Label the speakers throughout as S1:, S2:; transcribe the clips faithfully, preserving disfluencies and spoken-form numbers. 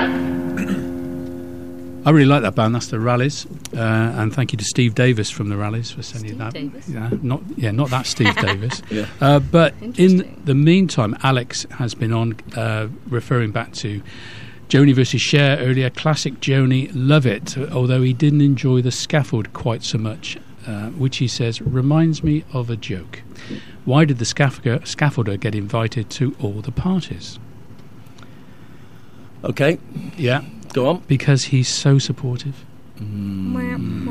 S1: I really like that band. That's the Rallies, uh, and thank you to Steve Davis from the Rallies for sending
S2: Steve
S1: that.
S2: Davis?
S1: Yeah, not yeah, not that Steve Davis.
S3: Yeah.
S1: Uh, but in
S2: Interesting.
S1: the meantime, Alex has been on uh, referring back to Joni versus Cher earlier. Classic Joni, love it. Although he didn't enjoy the scaffold quite so much, uh, which he says reminds me of a joke. Why did the scaffolder, scaffolder get invited to all the parties?
S3: Okay,
S1: Yeah,
S3: go on.
S1: because he's so supportive.
S2: Hang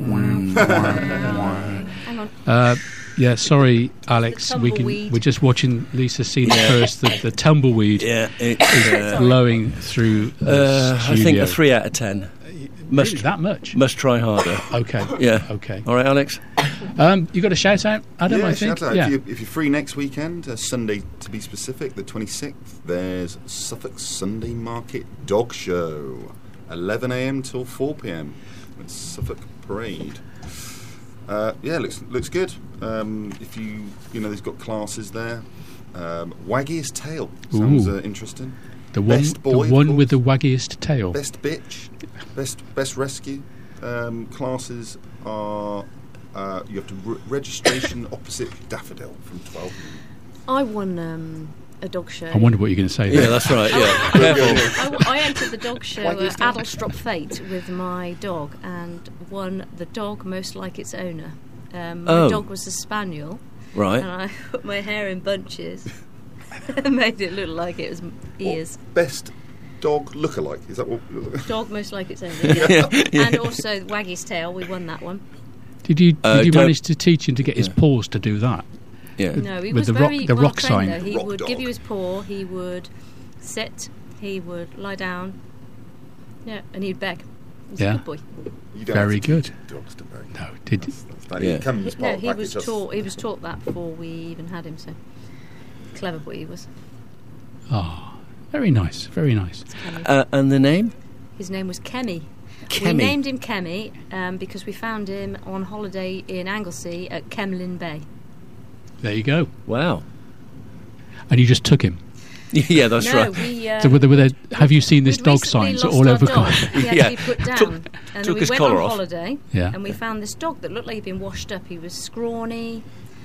S2: on.
S1: Uh, yeah, sorry, Alex.
S2: The
S1: We can.
S2: tumbleweed.
S1: We're just watching Lisa see the first. The, the tumbleweed
S3: Yeah, it's, uh,
S1: blowing through. The
S3: uh, I think
S1: studio.
S3: a three out of ten. Must
S1: Really, that much.
S3: must try harder.
S1: Okay.
S3: Yeah.
S1: Okay.
S3: All right, Alex.
S1: Um, you got a shout out, Adam?
S4: yeah,
S1: I think.
S4: shout out.
S1: Yeah.
S4: If, you, if you're free next weekend, uh, Sunday to be specific, the twenty-sixth, there's Suffolk Sunday Market Dog Show, eleven a.m. till four p.m. It's Suffolk Parade. Uh, yeah, looks looks good. Um, if you you know, they've got classes there. Um, Waggiest Tail sounds
S1: Ooh.
S4: uh, interesting.
S1: the one,
S4: Best boy,
S1: the one
S4: of
S1: with the waggiest tail.
S4: Best bitch, best best rescue. Um, classes are uh, you have to re- registration opposite Daffodil from twelve.
S2: I won um, a dog show.
S1: I wonder what you're going to say.
S3: Yeah,
S1: there.
S3: that's right. Yeah,
S2: I,
S3: careful.
S2: w- I entered the dog show uh,
S4: Waggiest tail.
S2: Addlestrop Fate with my dog and won the dog most like its owner. Um, my
S3: Oh.
S2: dog was a spaniel,
S3: Right.
S2: and I put my hair in bunches and made it look like it was m- ears.
S4: What best dog lookalike? Is that what?
S2: Dog most like its owner, yeah. And also Waggy's Tail, we won that one.
S1: Did you did
S3: Uh,
S1: you
S3: don't-
S1: manage to teach him to get his
S3: Yeah.
S1: paws to do that?
S3: Yeah.
S2: No, he
S1: With
S2: was
S1: the rock-
S2: very
S1: the
S2: well
S1: rock
S2: trained,
S1: sign.
S2: though. He
S4: Rock
S2: would give
S4: dog.
S2: you his paw, he would sit, he would lie down, yeah, and he'd beg. He was
S1: Yeah.
S2: a good boy.
S4: You don't
S1: Very
S4: have to
S1: good.
S4: teach dogs to beg.
S1: No, did
S4: That's, that's that
S3: Yeah.
S4: It comes
S2: He, no,
S4: part
S2: he
S4: of
S2: was
S4: package, that's-
S2: taught. He was taught that before we even had him. So clever boy he was.
S1: ah, very nice, very nice.
S2: Kenny.
S3: Uh, and the name?
S2: His name was Kemi. We
S3: Kemi.
S2: named him Kemi um, because we found him on holiday in Anglesey at Kemlyn Bay.
S1: There you go.
S3: Wow.
S1: And you just took him.
S3: Yeah, that's
S2: no,
S3: right.
S2: we. Um,
S1: So were there, were there, have you seen this
S2: we'd
S1: dog
S2: recently
S1: signs
S2: lost
S1: all
S2: our
S1: over?
S2: dog.
S1: Co-
S2: He had
S3: Yeah.
S2: to be put down,
S3: Took-
S2: and
S3: took
S2: then we
S3: his
S2: went
S3: collar
S2: on
S3: off.
S2: holiday.
S1: Yeah.
S2: And we found this dog that looked like he'd been washed up. He was scrawny,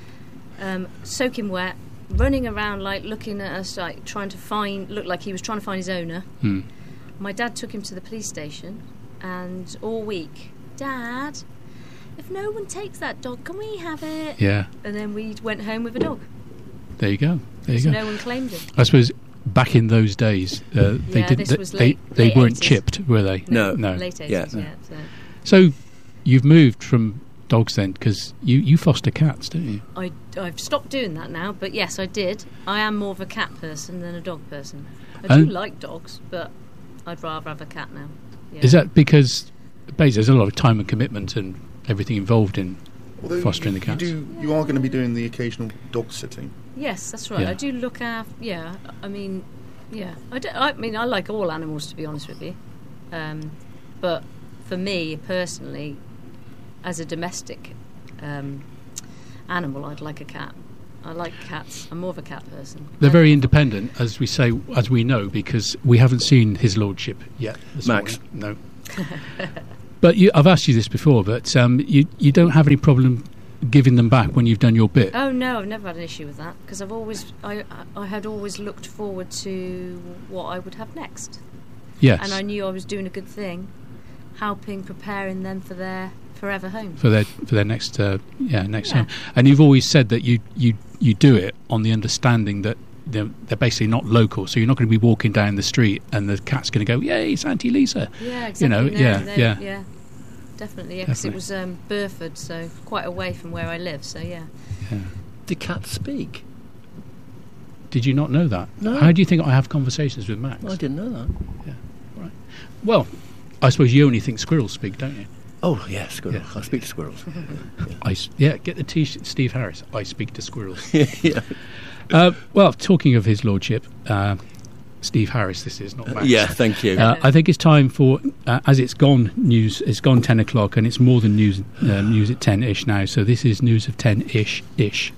S2: um, soaking wet, running around like looking at us, like trying to find. Looked like he was trying to find his owner.
S1: Hmm.
S2: My dad took him to the police station, and all week, Dad, if no one takes that dog, can we have it?
S1: Yeah,
S2: And then we went home with a dog.
S1: there you go. There you
S2: So
S1: go.
S2: no one claimed him.
S1: I suppose back in those days, uh, they
S2: Yeah,
S1: didn't.
S2: this
S1: They,
S2: was
S1: they,
S2: late-
S1: they
S2: late
S1: weren't
S2: eighties.
S1: chipped, were they?
S3: No.
S1: No.
S2: Late eighties,
S3: Yeah.
S2: yeah. so.
S1: So you've moved from dogs then, because you, you foster cats, don't you?
S2: I, I've stopped doing that now, but yes, I did. I am more of a cat person than a dog person. I do
S1: And-
S2: like dogs, but I'd rather have a cat now. Yeah.
S1: Is that because basically there's a lot of time and commitment and everything involved in
S4: Although
S1: fostering
S4: you,
S1: the cats?
S4: You, do, you are going to be doing the occasional dog sitting.
S2: Yes, that's right.
S1: Yeah.
S2: I do look after. Yeah, I mean, yeah. I, do, I mean, I like all animals, to be honest with you. Um, but for me personally, as a domestic um, animal, I'd like a cat. I like cats. I'm more of a cat person.
S1: They're
S2: I-
S1: very independent, as we say, as we know, because we haven't seen his lordship yet. This
S3: Max.
S1: morning. No. But you, I've asked you this before, but um, you you don't have any problem giving them back when you've done your bit.
S2: Oh no, I've never had an issue with that because I've always, I, I had always looked forward to what I would have next,
S1: Yes.
S2: and I knew I was doing a good thing, helping preparing them for their forever home.
S1: for their for their next uh, yeah next
S2: Yeah.
S1: home. And you've always said that you you you do it on the understanding that they're, they're basically not local, so you're not going to be walking down the street and the cat's going to go, yay, it's Auntie Lisa.
S2: Yeah, exactly.
S1: You know,
S2: No,
S1: yeah,
S2: they're-
S1: yeah.
S2: yeah, definitely. Yeah, because it
S1: Definitely.
S2: was um, Burford, so quite away from where I live. So yeah.
S1: Yeah.
S3: Did cats speak?
S1: Did you not know that?
S3: No.
S1: How do you think I have conversations with Max?
S3: I didn't know that.
S1: Well, I suppose you only think squirrels speak, don't you?
S3: Oh, yeah, squirrels.
S1: Yeah.
S3: I speak to squirrels.
S1: I s- yeah, get the T-shirt, Steve Harris. I speak to squirrels.
S3: yeah.
S1: uh, well, talking of his lordship, uh, Steve Harris. This is not Max.
S3: Yeah, thank you.
S1: Uh, I think it's time for, uh, as it's gone news, it's gone ten o'clock, and it's more than news uh, news at ten ish now. So this is news of ten ish ish.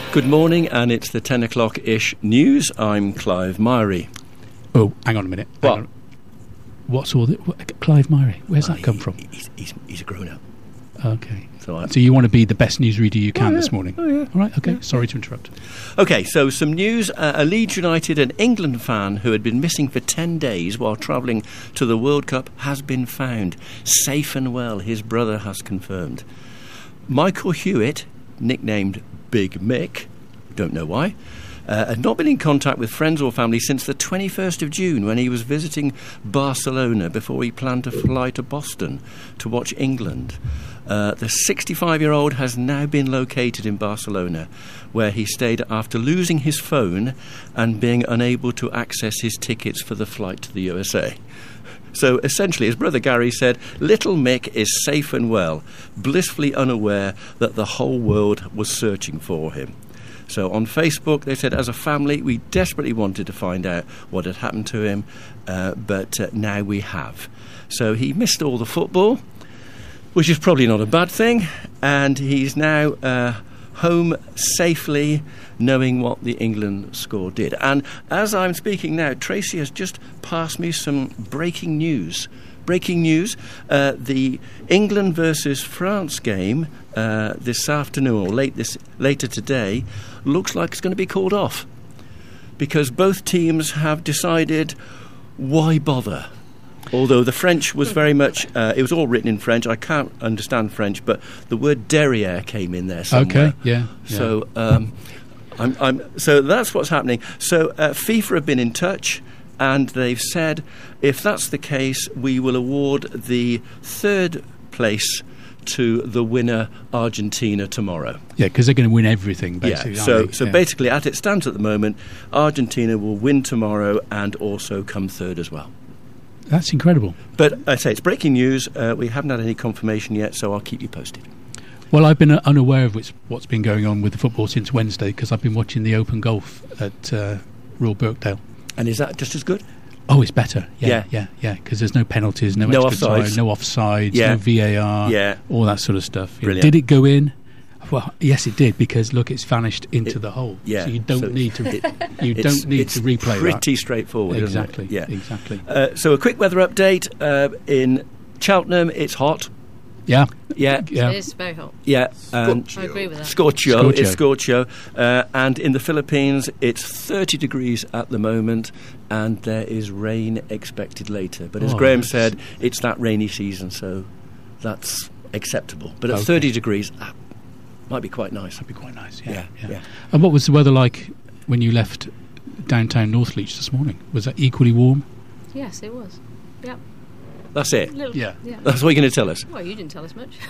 S3: Good morning, and it's the ten o'clock-ish news. I'm Clive Myrie.
S1: Oh, hang on a minute. Hang
S3: What?
S1: on. What's all that? What, Clive Myrie, where's that
S3: Uh,
S1: come
S3: he-
S1: from?
S3: He's, he's, he's a grown-up.
S1: Okay.
S3: So I,
S1: So you want to be the best newsreader you can
S3: Oh, yeah.
S1: this morning?
S3: Oh, yeah.
S1: All right, okay. Sorry to interrupt.
S3: Okay, so some news. Uh, a Leeds United and England fan who had been missing for ten days while travelling to the World Cup has been found. Safe and well, his brother has confirmed. Michael Hewitt, nicknamed Big Mick, don't know why, uh, had not been in contact with friends or family since the twenty-first of June when he was visiting Barcelona before he planned to fly to Boston to watch England. Uh, the sixty-five-year-old has now been located in Barcelona, where he stayed after losing his phone and being unable to access his tickets for the flight to the U S A. So essentially, his brother Gary said, little Mick is safe and well, blissfully unaware that the whole world was searching for him. So on Facebook, they said, as a family, we desperately wanted to find out what had happened to him, uh, but uh, now we have. So he missed all the football, which is probably not a bad thing, and he's now uh, home safely, knowing what the England score did. And as I'm speaking now, Tracy has just passed me some breaking news. Breaking news, uh, the England versus France game uh, this afternoon, or late this later today, looks like it's going to be called off, because both teams have decided, why bother? Although the French was very much, uh, it was all written in French. I can't understand French, but the word derrière came in there somewhere.
S1: Okay, yeah. yeah.
S3: So, um, I'm, I'm, so that's what's happening. So uh, FIFA have been in touch, and they've said, if that's the case, we will award the third place to the winner, Argentina, tomorrow.
S1: Yeah, because they're going to win everything, basically.
S3: Yeah,
S1: aren't
S3: so
S1: they?
S3: so
S1: Yeah.
S3: basically, at it stands at the moment, Argentina will win tomorrow and also come third as well.
S1: That's incredible.
S3: But I say it's breaking news. Uh, we haven't had any confirmation yet, so I'll keep you posted.
S1: Well, I've been uh, unaware of what's, what's been going on with the football since Wednesday because I've been watching the Open Golf at uh, Royal Birkdale.
S3: And is that just as good?
S1: Oh, it's better. Yeah,
S3: Yeah.
S1: yeah, yeah. Because there's no penalties, no,
S3: No
S1: extra
S3: offsides.
S1: time, no offsides,
S3: Yeah.
S1: no V A R,
S3: Yeah.
S1: all that sort of stuff. You know,
S3: Brilliant.
S1: did it go in? Well, yes, it did. Because look, it's vanished into
S3: It-
S1: the hole.
S3: yeah,
S1: So you don't
S3: so
S1: need to.
S3: it-
S1: you
S3: It's-
S1: don't need
S3: it's
S1: to replay
S3: pretty
S1: that.
S3: straightforward, isn't it?
S1: Exactly.
S3: Yeah.
S1: Exactly.
S3: Uh, so a quick weather update. Uh, in Cheltenham, it's hot.
S1: Yeah.
S3: Yeah.
S1: Yeah.
S2: It is very hot.
S3: Yeah. Um,
S2: I agree with that.
S3: Scorcho,
S1: Scorcho.
S3: it's Scorcho. Uh, and in the Philippines, it's thirty degrees at the moment, and there is rain expected later. But as
S1: Oh,
S3: Graham
S1: nice.
S3: said, it's that rainy season, so that's acceptable. But at
S1: Okay.
S3: thirty degrees, ah, might be quite nice.
S1: That'd be quite nice. Yeah.
S3: Yeah,
S1: Yeah.
S3: yeah.
S1: And what was the weather like when you left downtown Northleach this morning? Was that equally warm?
S2: Yes, it was. Yeah.
S3: That's it.
S2: Little,
S1: Yeah.
S2: yeah.
S3: That's what you're going to tell us.
S2: Well, you didn't tell us much.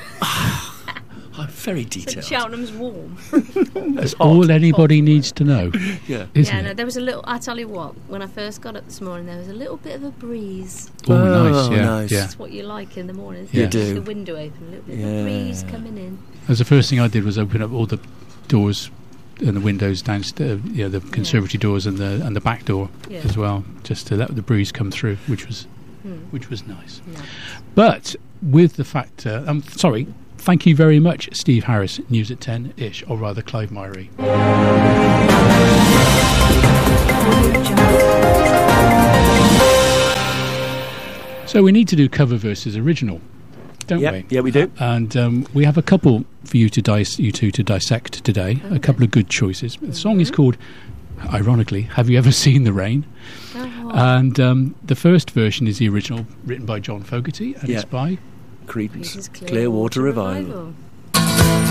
S3: I'm very
S2: Said
S3: detailed.
S2: Cheltenham's warm.
S1: That's all anybody needs to know,
S3: Yeah.
S1: isn't
S2: yeah, no,
S1: it?
S2: there was a little. I tell you what, when I first got up this morning, there was a little bit of a breeze.
S1: Oh, nice.
S3: Oh,
S1: Yeah.
S3: nice.
S1: Yeah.
S2: That's what you like in the morning.
S1: You
S2: Just
S3: do.
S2: The window open, a little bit of
S3: Yeah.
S2: a breeze coming in.
S1: As the first thing I did was open up all the doors and the windows downstairs, you know, the conservatory doors and the and the back door
S2: Yeah.
S1: as well, just to let the breeze come through, which was
S2: Hmm.
S1: which was nice.
S2: No.
S1: But with the fact, uh, I'm sorry. Thank you very much, Steve Harris, News at ten ish, or rather Clive Myrie. So we need to do cover versus original, don't
S3: Yeah,
S1: we?
S3: yeah, we do.
S1: And um, we have a couple for you to dis- you two to dissect today. A couple of good choices. The song is called, ironically, "Have You Ever Seen the Rain?"
S2: Oh,
S1: And um, the first version is the original, written by John Fogerty, and
S3: Yeah.
S1: it's by
S3: Creedence
S2: this is
S3: Clearwater Revival.
S2: Revival.